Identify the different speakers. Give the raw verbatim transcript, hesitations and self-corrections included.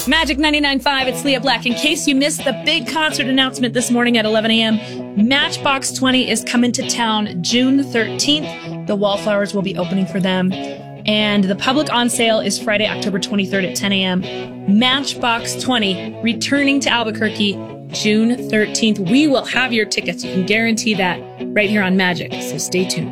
Speaker 1: Magic ninety-nine point five, it's Leah Black. In case you missed the big concert announcement this morning at eleven a.m., Matchbox twenty is coming to town June thirteenth. The Wallflowers will be opening for them. And the public on sale is Friday, October twenty-third at ten a.m. Matchbox twenty returning to Albuquerque June thirteenth. We will have your tickets. You can guarantee that right here on Magic. So stay tuned.